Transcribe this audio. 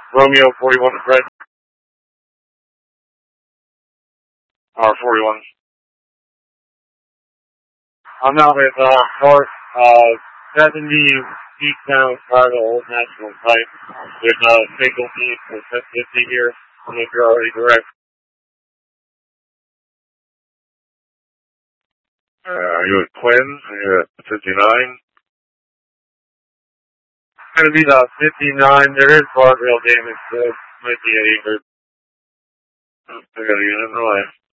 Romeo 41 to Fred. R41. I'm out with North 70 eastbound part of the Old National Pipe with single beat for 1050 here. If you're already direct. You with Twins? You're at 59. Gonna be the 59. There is guardrail damage, so it might be an acre. I got a unit in the line.